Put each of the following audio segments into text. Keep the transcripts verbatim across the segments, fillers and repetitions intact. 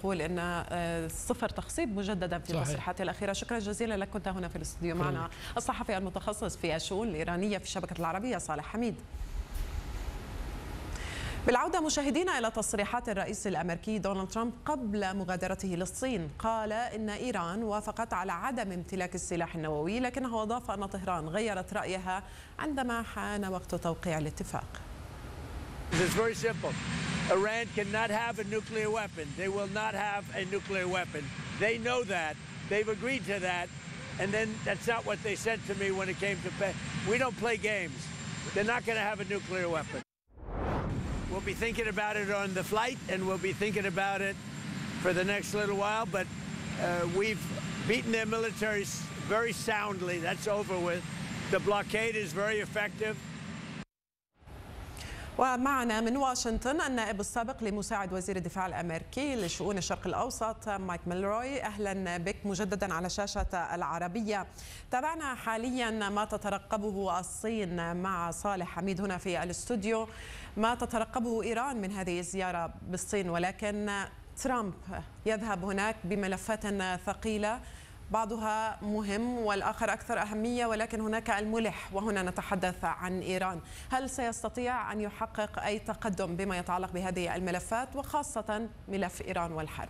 يقول أن صفر تخصيب مجددا في تصريحاته الأخيرة. شكرا جزيلا لك، كنت هنا في الاستوديو معنا الصحفي المتخصص في الشؤون الإيرانية في الشبكة العربية صالح حميد. بالعودة مشاهدينا إلى تصريحات الرئيس الأمريكي دونالد ترامب قبل مغادرته للصين، قال إن إيران وافقت على عدم امتلاك السلاح النووي، لكنه أضاف أن طهران غيرت رأيها عندما حان وقت توقيع الاتفاق. It's very simple. Iran cannot have a nuclear weapon. They will not have a nuclear weapon. They know that. They've agreed to that. And then that's not what they said to me when it came to pay. We don't play games. They're not going to have a nuclear weapon. We'll be thinking about it on the flight, and we'll be thinking about it for the next little while. But uh, we've beaten their militaries very soundly. That's over with. The blockade is very effective. ومعنا من واشنطن النائب السابق لمساعد وزير الدفاع الأمريكي لشؤون الشرق الأوسط مايك ميلروي. أهلا بك مجددا على شاشة العربية. تابعنا حاليا ما تترقبه الصين مع صالح حميد هنا في الاستوديو، ما تترقبه إيران من هذه الزيارة بالصين، ولكن ترامب يذهب هناك بملفات ثقيلة، بعضها مهم والآخر أكثر أهمية، ولكن هناك الملح وهنا نتحدث عن إيران. هل سيستطيع أن يحقق أي تقدم بما يتعلق بهذه الملفات وخاصة ملف إيران والحرب؟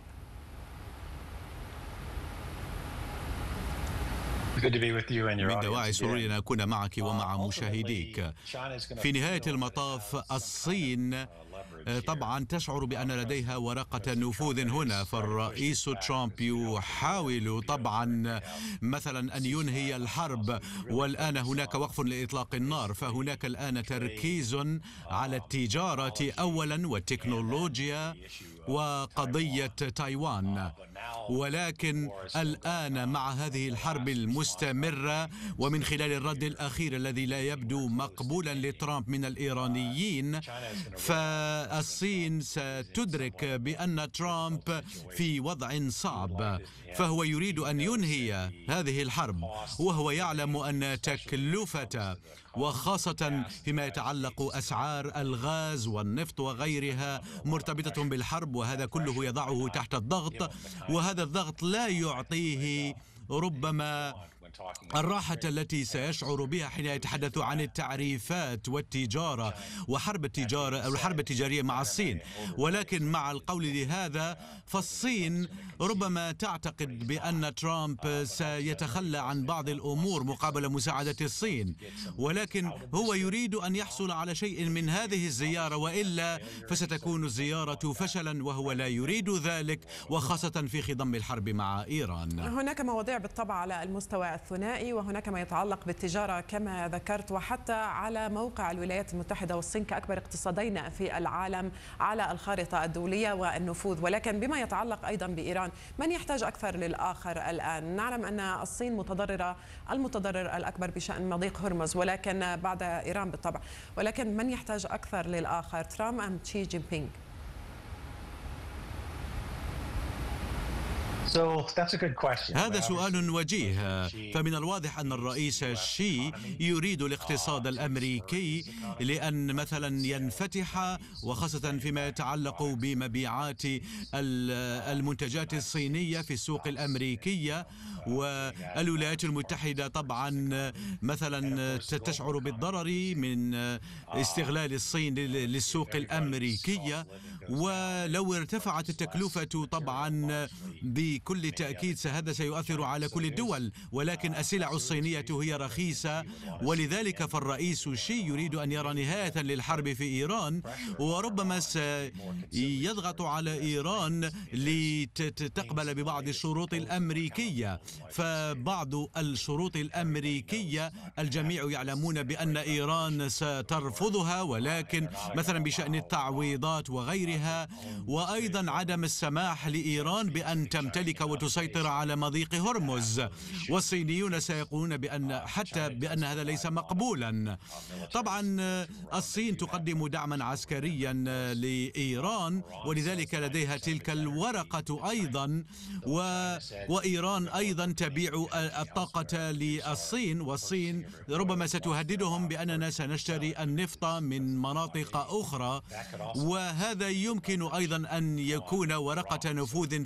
من دواعي سروري أن أكون معك ومع مشاهديك. في نهاية المطاف الصين طبعا تشعر بأن لديها ورقة نفوذ هنا، فالرئيس ترامب يحاول طبعا مثلا أن ينهي الحرب، والآن هناك وقف لإطلاق النار، فهناك الآن تركيز على التجارة أولا والتكنولوجيا وقضية تايوان. ولكن الآن مع هذه الحرب المستمرة ومن خلال الرد الأخير الذي لا يبدو مقبولا لترامب من الإيرانيين، فالصين ستدرك بأن ترامب في وضع صعب، فهو يريد أن ينهي هذه الحرب، وهو يعلم أن تكلفة وخاصة فيما يتعلق أسعار الغاز والنفط وغيرها مرتبطة بالحرب، وهذا كله يضعه تحت الضغط، وهذا الضغط لا يعطيه ربما الراحة التي سيشعر بها حين يتحدث عن التعريفات والتجارة وحرب التجارة أو الحرب التجارية مع الصين. ولكن مع القول لهذا فالصين ربما تعتقد بأن ترامب سيتخلى عن بعض الأمور مقابل مساعدة الصين، ولكن هو يريد أن يحصل على شيء من هذه الزيارة، وإلا فستكون الزيارة فشلا، وهو لا يريد ذلك، وخاصة في خضم الحرب مع إيران. هناك مواضيع بالطبع على المستوى الثنائي، وهناك ما يتعلق بالتجارة كما ذكرت، وحتى على موقع الولايات المتحدة والصين كأكبر اقتصادين في العالم على الخارطة الدولية والنفوذ. ولكن بما يتعلق أيضا بإيران، من يحتاج أكثر للآخر الآن؟ نعلم أن الصين متضررة المتضرر الأكبر بشأن مضيق هرمز، ولكن بعد إيران بالطبع، ولكن من يحتاج أكثر للآخر، ترامب أم شي جين بينغ؟ هذا سؤال وجيه. فمن الواضح أن الرئيس شي يريد الاقتصاد الأمريكي لأن مثلا ينفتح، وخاصة فيما يتعلق بمبيعات المنتجات الصينية في السوق الأمريكية، والولايات المتحدة طبعا مثلا تشعر بالضرر من استغلال الصين للسوق الأمريكية. ولو ارتفعت التكلفة طبعا بكل تأكيد هذا سيؤثر على كل الدول، ولكن السلع الصينية هي رخيصة، ولذلك فالرئيس شي يريد أن يرى نهاية للحرب في إيران، وربما سيضغط على إيران لتقبل ببعض الشروط الأمريكية. فبعض الشروط الأمريكية الجميع يعلمون بأن إيران سترفضها، ولكن مثلا بشأن التعويضات وغيرها، وأيضا عدم السماح لإيران بأن تمتلك وتسيطر على مضيق هرمز، والصينيون سيقولون بأن حتى بأن هذا ليس مقبولا. طبعا الصين تقدم دعما عسكريا لإيران، ولذلك لديها تلك الورقة أيضا، و... وإيران أيضا تبيع الطاقة للصين، والصين ربما ستهددهم بأننا سنشتري النفط من مناطق أخرى، وهذا يمكن أيضا أن يكون ورقة نفوذ